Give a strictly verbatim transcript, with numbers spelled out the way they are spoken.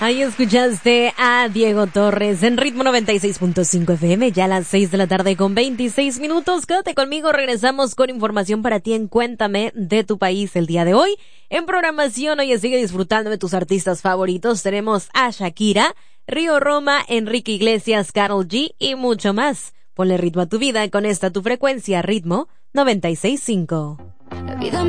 Ahí escuchaste a Diego Torres en Ritmo noventa y seis punto cinco F M, ya a las seis de la tarde con veintiséis minutos. Quédate conmigo, regresamos con información para ti en Cuéntame de tu país el día de hoy. En programación, oye, sigue disfrutando de tus artistas favoritos. Tenemos a Shakira, Río Roma, Enrique Iglesias, Karol G y mucho más. Ponle ritmo a tu vida con esta tu frecuencia, Ritmo noventa y seis punto cinco.